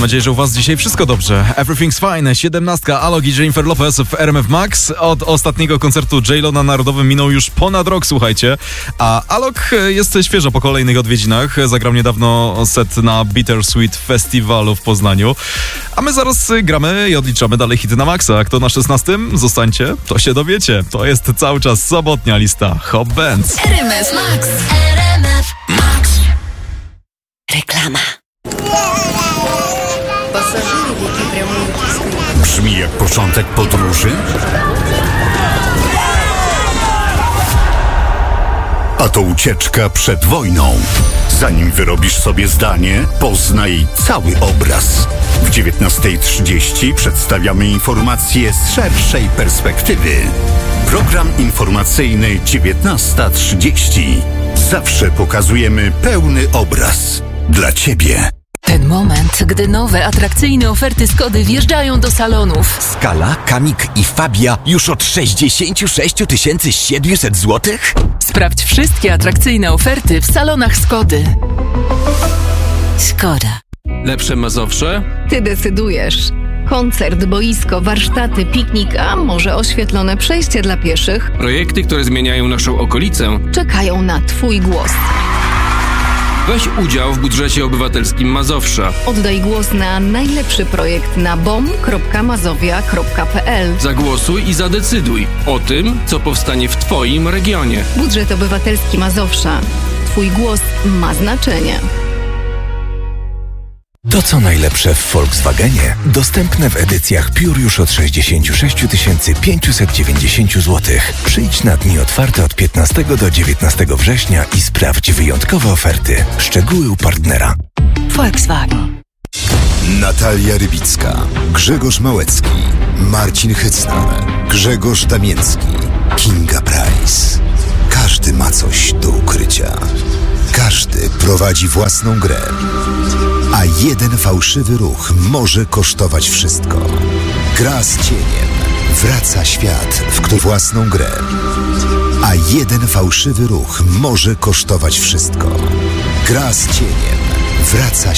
nadzieję, że u was dzisiaj wszystko dobrze. Everything's fine, 17. Alok i Jennifer Lopez w RMF Max. Od ostatniego koncertu J.Lo na Narodowym minął już ponad rok, słuchajcie. A Alok jest świeżo po kolejnych odwiedzinach. Zagrał niedawno set na Bittersweet Festiwalu w Poznaniu. A my zaraz gramy i odliczamy dalej hity na maksa. Kto na 16? Zostańcie, to się dowiecie. To jest cały czas sobotnia lista Hot Bands. RMF Max. RMF Max. Reklama. Brzmi jak początek podróży? A to ucieczka przed wojną. Zanim wyrobisz sobie zdanie, poznaj cały obraz. W 19:30 przedstawiamy informacje z szerszej perspektywy. Program informacyjny 19:30. Zawsze pokazujemy pełny obraz. Dla Ciebie. Ten moment, gdy nowe, atrakcyjne oferty Skody wjeżdżają do salonów. Skala, Kamik i Fabia już od 66 700 zł? Sprawdź wszystkie atrakcyjne oferty w salonach Skody. Skoda. Lepsze Mazowsze? Ty decydujesz. Koncert, boisko, warsztaty, piknik, a może oświetlone przejście dla pieszych Projekty, które zmieniają naszą okolicę. czekają na Twój głos. Weź udział w budżecie obywatelskim Mazowsza. Oddaj głos na najlepszy projekt na bom.mazowia.pl. Zagłosuj i zadecyduj o tym, co powstanie w Twoim regionie. Budżet obywatelski Mazowsza. Twój głos ma znaczenie. To co najlepsze w Volkswagenie, dostępne w edycjach Pure już od 66 590 zł. Przyjdź na dni otwarte od 15 do 19 września i sprawdź wyjątkowe oferty. Szczegóły u partnera. Volkswagen. Natalia Rybicka, Grzegorz Małecki, Marcin Hycnar, Grzegorz Damięcki, Kinga Price. Każdy ma coś do ukrycia. Każdy prowadzi własną grę. A jeden fałszywy ruch może kosztować wszystko. Gra z cieniem. Wraca świat, w którym własną grę. A jeden fałszywy ruch może kosztować wszystko. Gra z cieniem. Wraca